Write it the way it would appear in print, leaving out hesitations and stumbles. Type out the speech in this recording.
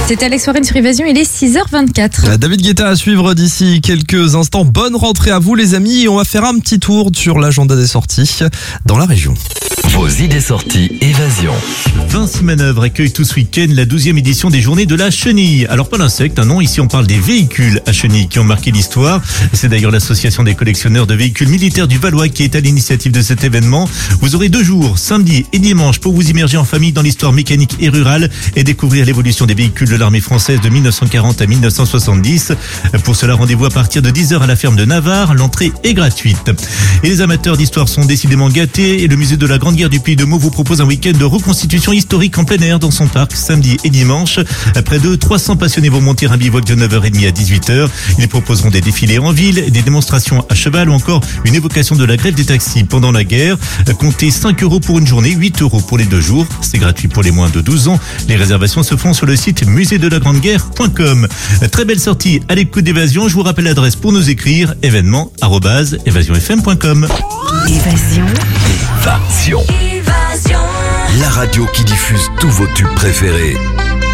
C'était Alex Warren sur Évasion, il est 6h24. David Guetta à suivre d'ici quelques instants. Bonne rentrée à vous les amis, et on va faire un petit tour sur l'agenda des sorties dans la région. Vos idées sorties Évasion. Vinci Manœuvre accueille tout ce week-end la 12e édition des Journées de la Chenille. Alors pas l'insecte, non, ici on parle des véhicules à chenilles qui ont marqué l'histoire. C'est d'ailleurs l'association des collectionneurs de véhicules militaires du Valois qui est à l'initiative de cet événement. Vous aurez 2 jours, samedi et dimanche, pour vous immerger en famille dans l'histoire mécanique et rurale et découvrir l'évolution des véhicules de l'armée française de 1940 à 1970. Pour cela, rendez-vous à partir de 10h à la ferme de Navarre. L'entrée est gratuite. Et les amateurs d'histoire sont décidément gâtés et le musée de la Grande Guerre du Puy de Meaux vous propose un week-end de reconstitution historique en plein air dans son parc samedi et dimanche. Près de 300 passionnés vont monter un bivouac de 9h30 à 18h. Ils proposeront des défilés en ville, des démonstrations à cheval ou encore une évocation de la grève des taxis pendant la guerre. Comptez 5 € pour une journée, 8 € pour les 2 jours. C'est gratuit pour les moins de 12 ans. Les réservations se font sur le site musée-de-la-grande-guerre.com. Très belle sortie à l'écoute d'Évasion. Je vous rappelle l'adresse pour nous écrire événement@évasionfm.com. Évasion. La radio qui diffuse tous vos tubes préférés.